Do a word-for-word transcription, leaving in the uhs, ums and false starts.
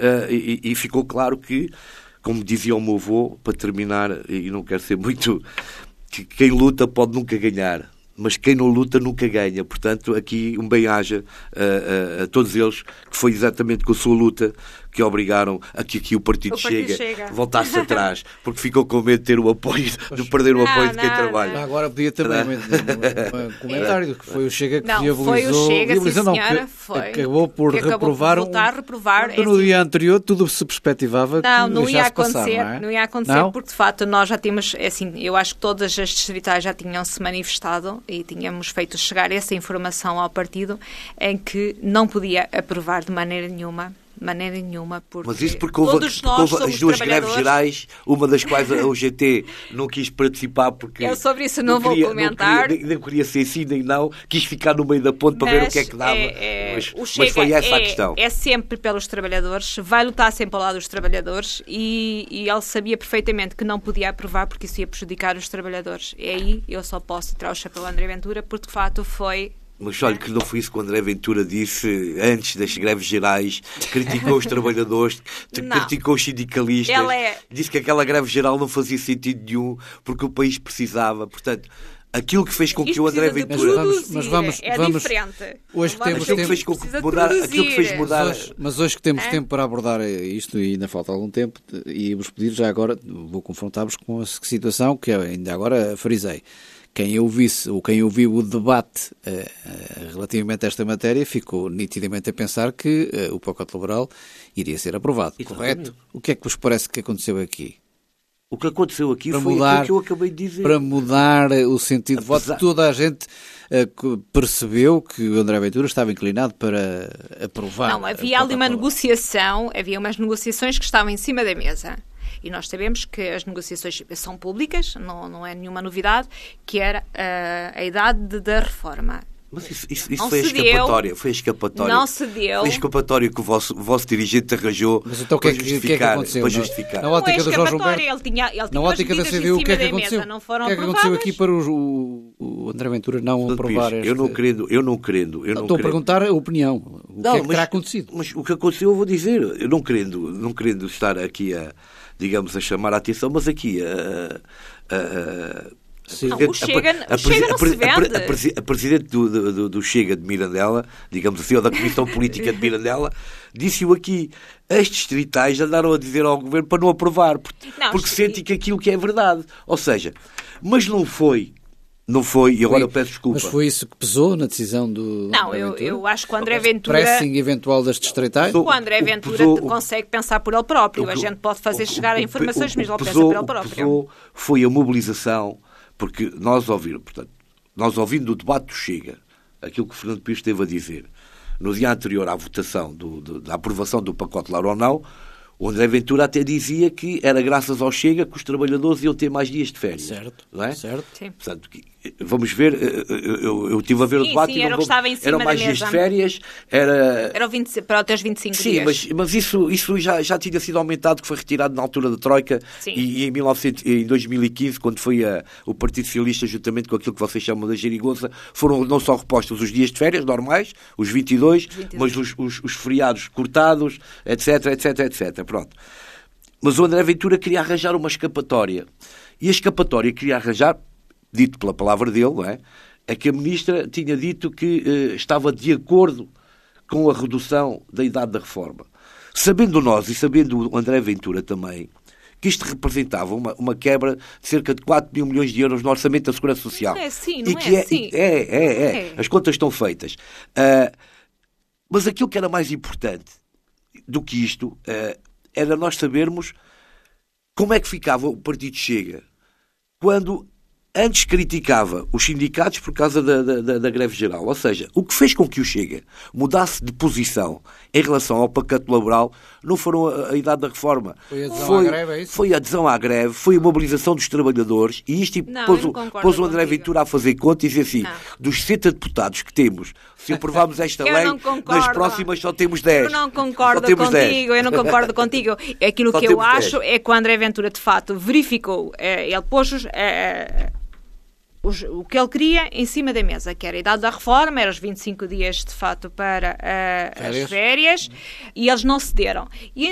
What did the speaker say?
uh, e, e ficou claro que, como dizia o meu avô, para terminar, e não quero ser muito... que quem luta pode nunca ganhar, mas quem não luta nunca ganha. Portanto, aqui um bem-aja a, a, a todos eles, que foi exatamente com a sua luta que obrigaram a que aqui o Partido, o partido Chega, chega voltasse atrás, porque ficou com medo de ter o apoio, de perder o não, apoio de quem não, trabalha. não. Agora podia também um, um comentário que foi o Chega que não, viabilizou, foi o Chega, viabilizou, sim, não, senhora, que foi, acabou por que acabou reprovar por votar, um, reprovar, quando é no assim, dia anterior tudo se perspectivava não, que não ia acontecer, passar, não, é? não ia acontecer, não? porque de facto nós já tínhamos, é assim, eu acho que todas as distritais já tinham se manifestado e tínhamos feito chegar essa informação ao partido em que não podia aprovar de maneira nenhuma. De maneira nenhuma, porque Mas isso porque houve, todos porque nós houve somos as duas greves trabalhadores. gerais, uma das quais a U G T não quis participar porque... Eu sobre isso não, não vou queria, comentar. Não queria, nem, nem queria ser sim nem não, quis ficar no meio da ponte para ver o que é que dava. É, é, mas, o Chega mas foi essa é, a questão. É sempre pelos trabalhadores, vai lutar sempre ao lado dos trabalhadores e, e ele sabia perfeitamente que não podia aprovar porque isso ia prejudicar os trabalhadores. E aí eu só posso tirar o chapéu ao André Ventura porque de facto foi... Mas olha que não foi isso que o André Ventura disse antes das greves gerais, criticou os trabalhadores, não. criticou os sindicalistas, é... disse que aquela greve geral não fazia sentido nenhum porque o país precisava. Portanto, aquilo que fez com que o André Ventura... Vamos, mas vamos, é vamos, diferente. Hoje que temos aquilo, que fez com que mudar, aquilo que fez mudar... Mas hoje, mas hoje que temos é? tempo para abordar isto, e ainda falta algum tempo, e vos pedir já agora, vou confrontar-vos com a situação que ainda agora frisei. Quem ouvisse, ou quem ouviu o debate uh, uh, relativamente a esta matéria ficou nitidamente a pensar que uh, o pacote laboral iria ser aprovado, exatamente. Correto? O que é que vos parece que aconteceu aqui? O que aconteceu aqui para foi mudar, aquilo que eu acabei de dizer. Para mudar o sentido Apesar... de voto, toda a gente uh, percebeu que o André Ventura estava inclinado para aprovar. Não, havia ali uma negociação, havia umas negociações que estavam em cima da mesa. E nós sabemos que as negociações são públicas, não, não é nenhuma novidade, que era uh, a idade da reforma. Mas isso, isso, isso foi, a escapatória, foi a escapatória. Não se deu. Foi a escapatória que o vosso, o vosso dirigente arranjou. Mas então, para que, justificar. Que é que aconteceu? Para justificar. Na ótica não é do Jorge Humberto, ele tinha, ele tinha na ótica da C D U, o que é que aconteceu? Mesa, não foram o que é que aconteceu aqui para o, o, o André Ventura não Portanto, aprovar este... Eu não querendo, eu não querendo. Eu não estou querendo. a perguntar a opinião. O não, que é que mas, terá acontecido? Mas o que aconteceu eu vou dizer. Eu não querendo, não querendo estar aqui a, digamos, a chamar a atenção, mas aqui a... a, a Não, o Chega, a, a, o Chega não a, se vende. A, a, a Presidente do, do, do Chega de Mirandela, digamos assim, ou da Comissão Política de Mirandela, disse-o aqui. As distritais andaram a dizer ao Governo para não aprovar, porque, não, porque sentem que aquilo que é verdade. Ou seja, mas não foi... Não foi, e agora foi, eu peço desculpa. Mas foi isso que pesou na decisão do Não, André eu, Ventura? eu acho que o André Ventura... Pressing eventual das distritais? O André Ventura pesou, consegue pensar por ele próprio. O, a gente pode fazer o, chegar o, a informações, o, mas ele pensa por ele próprio. O que pesou foi a mobilização, porque nós ouvimos, portanto, nós ouvindo o debate do Chega, aquilo que o Fernando Pires esteve a dizer, no dia anterior à votação, do, do, da aprovação do pacote Lauro ou não, o André Ventura até dizia que era graças ao Chega que os trabalhadores iam ter mais dias de férias. Certo, não é? certo. Sim. Portanto, vamos ver, eu, eu, eu estive a ver sim, o debate sim, e era não o que estava em cima eram da mais mesa. dias de férias. Era, era o vinte, para até os vinte e cinco sim, dias. Sim, mas, mas isso, isso já, já tinha sido aumentado, que foi retirado na altura da Troika e, e em, mil e novecentos, em dois mil e quinze, quando foi a, o Partido Socialista, juntamente com aquilo que vocês chamam da geringonça, foram não só repostos os dias de férias normais, os vinte e dois, vinte e dois. Mas os, os, os feriados cortados, etc, etc, etc. Pronto. Mas o André Ventura queria arranjar uma escapatória. E a escapatória que queria arranjar, dito pela palavra dele, não é? É que a ministra tinha dito que eh, estava de acordo com a redução da idade da reforma. Sabendo nós e sabendo o André Ventura também, que isto representava uma, uma quebra de cerca de quatro mil milhões de euros no orçamento da Segurança Social. Não é assim, não e que é assim. É, é, é, é. As contas estão feitas. Uh, mas aquilo que era mais importante do que isto... Uh, era nós sabermos como é que ficava o Partido Chega quando antes criticava os sindicatos por causa da, da, da greve geral. Ou seja, o que fez com que o Chega mudasse de posição em relação ao pacote laboral não foram a, a idade da reforma. Foi a adesão foi, à greve, é isso? Foi a adesão à greve, foi a mobilização dos trabalhadores e isto não, pôs, o, pôs o André contigo. Ventura a fazer conta e dizer assim, não. dos sessenta deputados que temos, se aprovarmos esta lei, nas próximas só temos dez. Eu não concordo contigo, dez. eu não concordo contigo. Aquilo só que eu dez. acho é que o André Ventura, de fato, verificou, eh, ele pôs os... Eh, Os, o que ele queria em cima da mesa, que era a idade da reforma, eram os vinte e cinco dias de fato para uh, férias. as férias, e eles não cederam. E